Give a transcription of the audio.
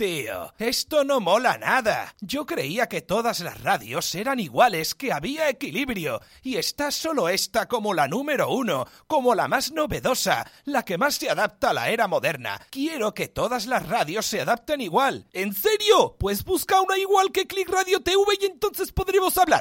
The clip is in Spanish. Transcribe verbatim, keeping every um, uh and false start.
Tío, esto no mola nada. Yo creía que todas las radios eran iguales, que había equilibrio. Y está solo esta como la número uno, como la más novedosa, la que más se adapta a la era moderna. Quiero que todas las radios se adapten igual. ¿En serio? Pues busca una igual que Click Radio T V y entonces podremos hablar.